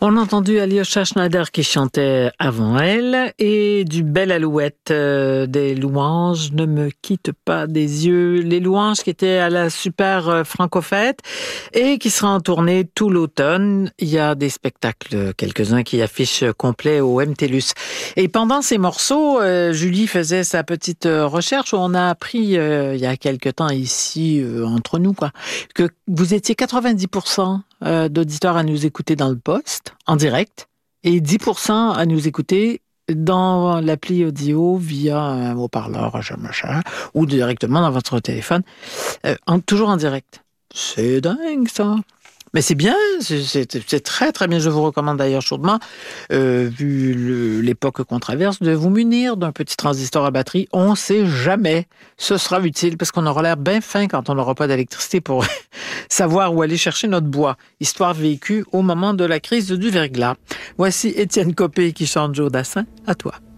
On a entendu Alyosha Schneider qui chantait avant elle et du Belle Alouette des Louanges ne me quitte pas des yeux. Les Louanges qui étaient à la super Franco-Fête et qui sera en tournée tout l'automne. Il y a des spectacles, quelques-uns qui affichent complet au MTLUS. Et pendant ces morceaux, Julie faisait sa petite recherche où on a appris il y a quelque temps ici, entre nous, que vous étiez 90% d'auditeurs à nous écouter dans le poste, en direct, et 10% à nous écouter dans l'appli audio via un haut-parleur, machin, ou directement dans votre téléphone, toujours en direct. C'est dingue, ça. Mais c'est bien, c'est très très bien. Je vous recommande d'ailleurs chaudement, vu l'époque qu'on traverse, de vous munir d'un petit transistor à batterie. On ne sait jamais. Ce sera utile parce qu'on aura l'air bien fin quand on n'aura pas d'électricité pour savoir où aller chercher notre bois. Histoire vécue au moment de la crise du verglas. Voici Étienne Copé qui chante Joe Dassin. À toi.